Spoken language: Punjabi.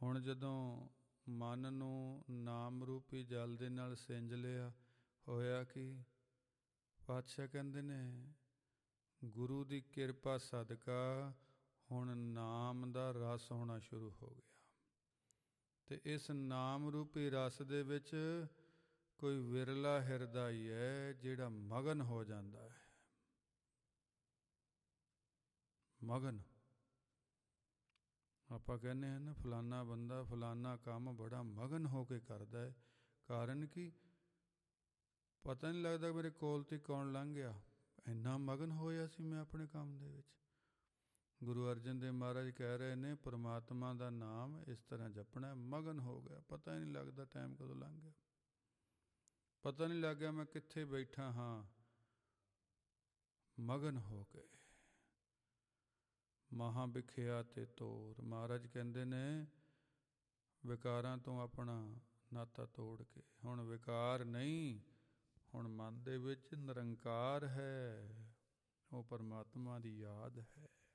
ਹੁਣ ਜਦੋਂ ਮਨ ਨੂੰ ਨਾਮ ਰੂਪੀ ਜਲ ਦੇ ਨਾਲ ਸਿੰਜ ਲਿਆ, ਹੋਇਆ ਕਿ ਪਾਤਸ਼ਾਹ ਕਹਿੰਦੇ ਨੇ ਗੁਰੂ ਦੀ ਕਿਰਪਾ ਸਦਕਾ ਹੁਣ ਨਾਮ ਦਾ ਰਸ ਹੋਣਾ ਸ਼ੁਰੂ ਹੋ ਗਿਆ। ਅਤੇ ਇਸ ਨਾਮ ਰੂਪੀ ਰਸ ਦੇ ਵਿੱਚ ਕੋਈ ਵਿਰਲਾ ਹਿਰਦਾ ਹੀ ਹੈ ਜਿਹੜਾ ਮਗਨ ਹੋ ਜਾਂਦਾ ਹੈ। ਮਗਨ ਆਪਾਂ ਕਹਿੰਦੇ ਹਾਂ ਨਾ, ਫਲਾਨਾ ਬੰਦਾ ਫਲਾਨਾ ਕੰਮ ਬੜਾ ਮਗਨ ਹੋ ਕੇ ਕਰਦਾ ਹੈ। ਕਾਰਨ ਕੀ? ਪਤਾ ਨਹੀਂ ਲੱਗਦਾ ਮੇਰੇ ਕੋਲ ਤੇ ਕੌਣ ਲੰਘ ਗਿਆ, ਇੰਨਾ ਮਗਨ ਹੋਇਆ ਸੀ ਮੈਂ ਆਪਣੇ ਕੰਮ ਦੇ ਵਿੱਚ। ਗੁਰੂ ਅਰਜਨ ਦੇਵ ਮਹਾਰਾਜ ਕਹਿ ਰਹੇ ਨੇ ਪਰਮਾਤਮਾ ਦਾ ਨਾਮ ਇਸ ਤਰ੍ਹਾਂ ਜਪਣਾ, ਮਗਨ ਹੋ ਗਿਆ, ਪਤਾ ਹੀ ਨਹੀਂ ਲੱਗਦਾ ਟਾਈਮ ਕਦੋਂ ਲੰਘ ਗਿਆ, ਪਤਾ ਨਹੀਂ ਲੱਗ ਗਿਆ ਮੈਂ ਕਿੱਥੇ ਬੈਠਾ ਹਾਂ। ਮਗਨ ਹੋ ਕੇ ਮਹਾਂ ਵਿਖਿਆ ਤੇ ਤੋਰ। ਮਹਾਰਾਜ ਕਹਿੰਦੇ ਨੇ ਵਿਕਾਰਾਂ ਤੋਂ ਆਪਣਾ ਨਾਤਾ ਤੋੜ ਕੇ, ਹੁਣ ਵਿਕਾਰ ਨਹੀਂ, ਹੁਣ ਮਨ ਦੇ ਵਿੱਚ ਨਿਰੰਕਾਰ ਹੈ, ਉਹ ਪਰਮਾਤਮਾ ਦੀ ਯਾਦ ਹੈ।